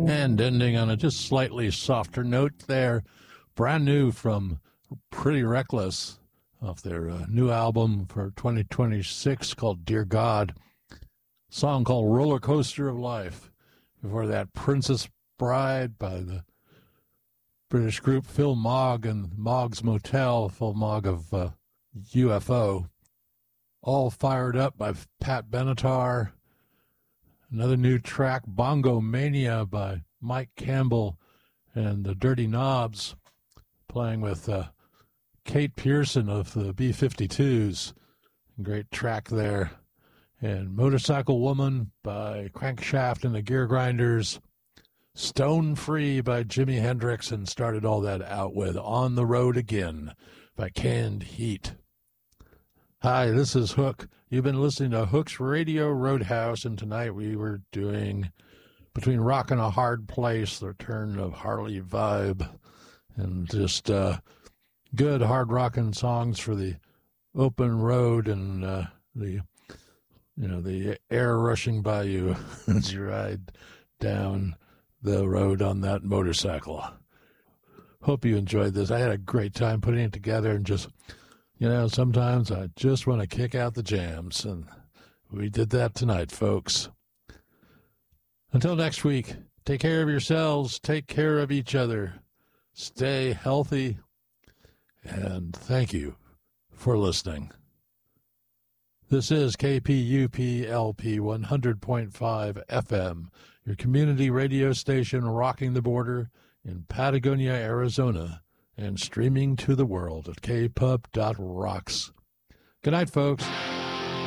And ending on a just slightly softer note there, brand new from Pretty Reckless off their new album for 2026 called Dear God, song called Roller Coaster of Life. Before that, Princess Bride by the British group Phil Mogg and Mogg's Motel, Phil Mogg of UFO. All Fired Up by Pat Benatar. Another new track, Bongo Mania by Mike Campbell and the Dirty Knobs, playing with Kate Pearson of the B-52s. Great track there. And Motorcycle Woman by Crankshaft and the Gear Grinders. Stone Free by Jimi Hendrix, and started all that out with On the Road Again by Canned Heat. Hi, this is Hook. You've been listening to Hook's Radio Roadhouse, and tonight we were doing Between Rock and a Hard Place, the return of Harley Vibe, and just good hard rocking songs for the open road and the air rushing by you as you ride down the road on that motorcycle. Hope you enjoyed this. I had a great time putting it together, and just, sometimes I just want to kick out the jams, and we did that tonight, folks. Until next week, take care of yourselves, take care of each other, stay healthy, and thank you for listening. This is KPUP-LP 100.5 FM, your community radio station rocking the border in Patagonia, Arizona, and streaming to the world at kpub.rocks. Good night, folks.